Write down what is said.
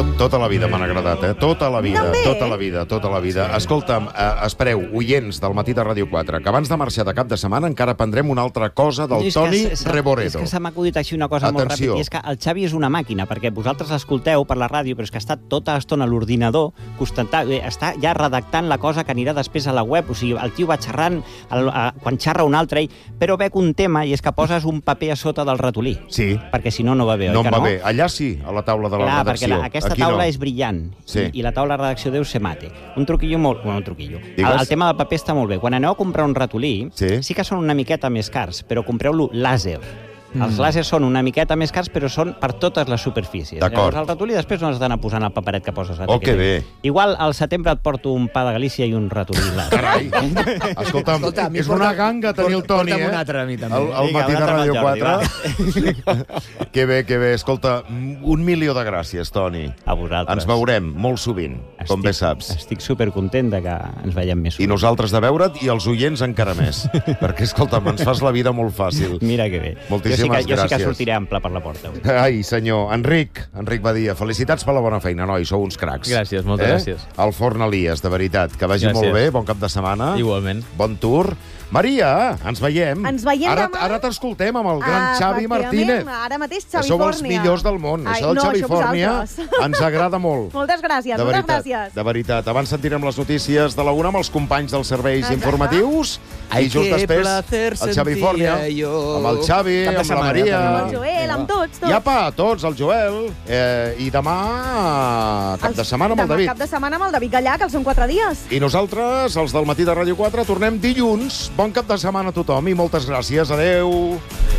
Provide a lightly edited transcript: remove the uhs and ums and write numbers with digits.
Tota la vida m'han agradat, Tota la vida, També. tota la vida. Escolta'm, espereu, oients del Matí de Ràdio 4, que abans de marxar de cap de setmana encara prendrem una altra cosa del Toni Reboredo. És que se m'ha acudit així una cosa molt ràpida, i és que el Xavi és una màquina, perquè vosaltres l'escolteu per la ràdio, però és que està tota l'estona a l'ordinador, està ja redactant la cosa que anirà després a la web, o sigui, el tio va xerrant, quan xerra un altre, però veig un tema, i és que poses un paper a sota del ratolí. Sí. Perquè si no, no va bé, No oi que em va no? bé. Allà sí, a la taula de la redacció. Clar, perquè aquesta Aquí taula no. és brillant, Sí. i la taula de redacció deu ser mate. Un truquillo molt... Bueno, un truquillo. Digues. El tema del paper està molt bé. Quan aneu a comprar un ratolí, Sí. que són una miqueta més cars, però compreu-lo làser. Els làsers són una miqueta més cars, però són per totes les superfícies. D'acord. Llavors, el ratolí després no has d'anar posant el paperet que poses. Oh, que bé. Igual al setembre et porto un pa de Galícia i un ratolí làser. Carai. Escolta'm, Escolta, a mi és una porta- ganga tenir el Toni, porta'm un altre, a mi, també. El Vinga, Matí un de altre Ràdio pel 4. Que bé, que bé. Escolta, 1.000.000 de gràcies, Toni. A vosaltres. Ens veurem molt sovint, com bé saps. Estic supercontent de que ens veiem més I sovint. nosaltres de veure't i els oients encara més. Perquè, escolta'm, ens fas la vida molt fàcil. Mira que bé. Moltíssimes jo sí que gràcies. sortiré ample per la porta. Ai, senyor. Enric Badia, felicitats per la bona feina, noi, sou uns cracs. Gràcies, moltes gràcies. Al Forn Elies, de veritat. Que vagi Gràcies. molt bé, bon cap de setmana. Igualment. Bon tour. Maria, ens veiem. Ens veiem ara, demà. Ara t'escoltem amb el gran Xavi Martínez. Ara mateix Que Xavi sou els Fórnia. millors del món. Ai, Això del no, Xavi això Fórnia vosaltres. ens agrada molt. Moltes gràcies, De moltes veritat, gràcies. de veritat. Abans sentirem les notícies de la una amb els companys dels serveis Exacte. informatius. Ai, I just qué després, placer el Xavi Fórnia, sentia jo. amb el Xavi, Cap de amb la setmana, Maria. Amb el Joel, amb tots. I apa, tots, el Joel. I demà, cap de setmana amb el David. Cap de setmana amb el David Gallà, que són 4 dies. I nosaltres, els del Matí de Ràdio 4, tornem dilluns. Bon cap de setmana a tothom i moltes gràcies. Adeu.